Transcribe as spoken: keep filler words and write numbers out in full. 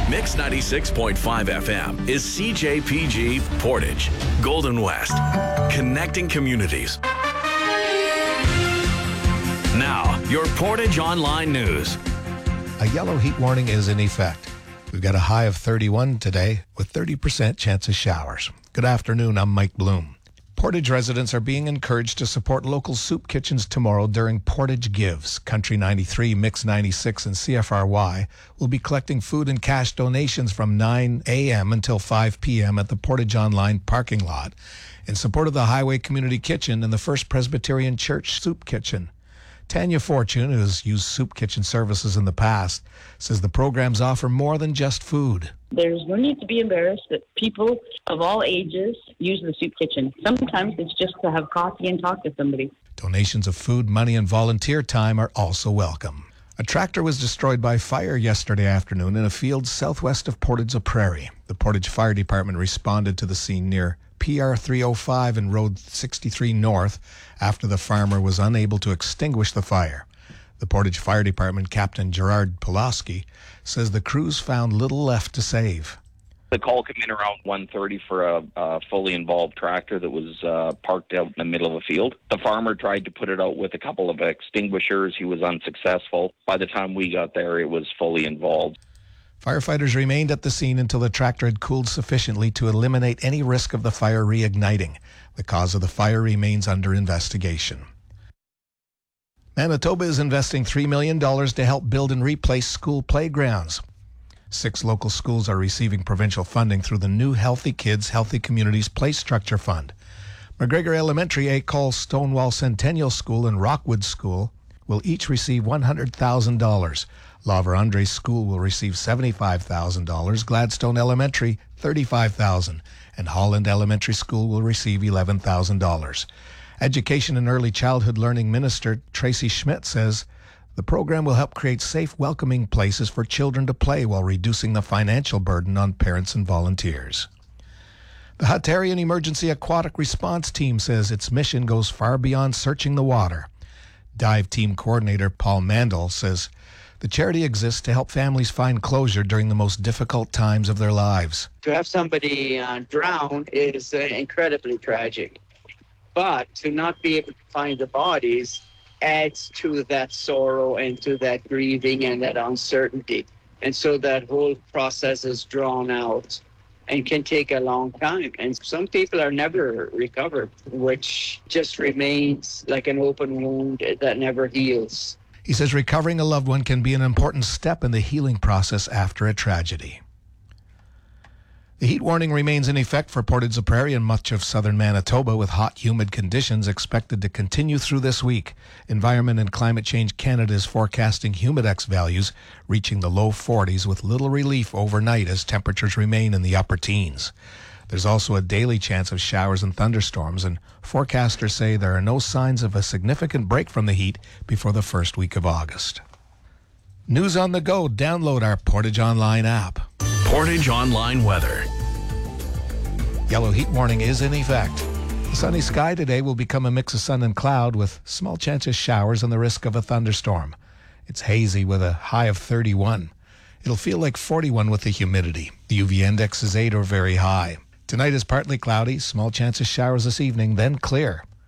Mix ninety-six point five F M is C J P G Portage, Golden West, connecting communities. Now, your Portage Online News. A yellow heat warning is in effect. We've got a high of thirty-one today with thirty percent chance of showers. Good afternoon, I'm Mike Bloom. Portage residents are being encouraged to support local soup kitchens tomorrow during Portage Gives. Country ninety-three, Mix ninety-six, and C F R Y will be collecting food and cash donations from nine a.m. until five p.m. at the Portage Online parking lot in support of the Highway Community Kitchen and the First Presbyterian Church Soup Kitchen. Tanya Fortune, who has used soup kitchen services in the past, says the programs offer more than just food. There's no need to be embarrassed that people of all ages use the soup kitchen. Sometimes it's just to have coffee and talk to somebody. Donations of food, money, and volunteer time are also welcome. A tractor was destroyed by fire yesterday afternoon in a field southwest of Portage-la-Prairie. The Portage Fire Department responded to the scene near P R three oh five and Road sixty-three North after the farmer was unable to extinguish the fire. The Portage Fire Department Captain Gerard Pulaski says the crews found little left to save. The call came in around one thirty for a, a fully involved tractor that was uh, parked out in the middle of a field. The farmer tried to put it out with a couple of extinguishers. He was unsuccessful. By the time we got there, it was fully involved. Firefighters remained at the scene until the tractor had cooled sufficiently to eliminate any risk of the fire reigniting. The cause of the fire remains under investigation. Manitoba is investing three million dollars to help build and replace school playgrounds. Six local schools are receiving provincial funding through the new Healthy Kids, Healthy Communities Play Structure Fund. McGregor Elementary, Acol, Stonewall Centennial School, and Rockwood School will each receive one hundred thousand dollars. La Vérendrye School will receive seventy-five thousand dollars, Gladstone Elementary thirty-five thousand dollars, and Holland Elementary School will receive eleven thousand dollars. Education and Early Childhood Learning Minister Tracy Schmidt says the program will help create safe, welcoming places for children to play while reducing the financial burden on parents and volunteers. The Hatarian Emergency Aquatic Response Team says its mission goes far beyond searching the water. Dive Team Coordinator Paul Mandel says the charity exists to help families find closure during the most difficult times of their lives. To have somebody uh, drown is uh, incredibly tragic. But to not be able to find the bodies adds to that sorrow and to that grieving and that uncertainty. And so that whole process is drawn out and can take a long time. And some people are never recovered, which just remains like an open wound that never heals. He says recovering a loved one can be an important step in the healing process after a tragedy. The heat warning remains in effect for Portage-la-Prairie and much of southern Manitoba, with hot, humid conditions expected to continue through this week. Environment and Climate Change Canada is forecasting humidex values reaching the low forties with little relief overnight as temperatures remain in the upper teens. There's also a daily chance of showers and thunderstorms, and forecasters say there are no signs of a significant break from the heat before the first week of August. News on the go. Download our Portage Online app. Portage Online weather. Yellow heat warning is in effect. The sunny sky today will become a mix of sun and cloud with small chance of showers and the risk of a thunderstorm. It's hazy with a high of thirty-one. It'll feel like forty-one with the humidity. The U V index is eight or very high. Tonight is partly cloudy, small chance of showers this evening, then clear.